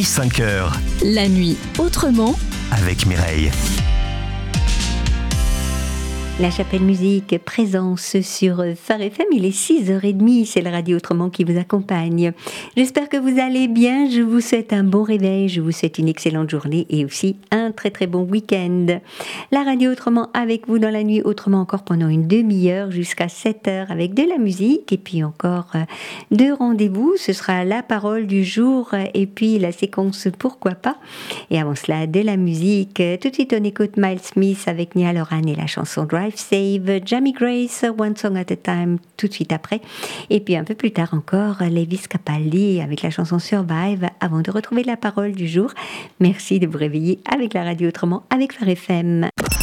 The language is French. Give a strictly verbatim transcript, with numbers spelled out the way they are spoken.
midi cinq heures. La nuit autrement Avec Mireille. La Chapelle Musique, présence sur Phare F M, il est six heures trente, c'est la radio autrement qui vous accompagne. J'espère que vous allez bien, je vous souhaite un bon réveil, je vous souhaite une excellente journée et aussi un très très bon week-end. La radio autrement avec vous dans la nuit autrement encore pendant une demi-heure jusqu'à sept heures avec de la musique et puis encore deux rendez-vous, ce sera la parole du jour et puis la séquence Pourquoi pas. Et avant cela, de la musique, tout de suite on écoute Miles Smith avec Niall Horan et la chanson Drive Save, Jamie Grace, One Song at a Time, tout de suite après. Et puis un peu plus tard encore, Lewis Capaldi avec la chanson Survive, avant de retrouver la parole du jour. Merci de vous réveiller avec la radio autrement, avec Phare F M.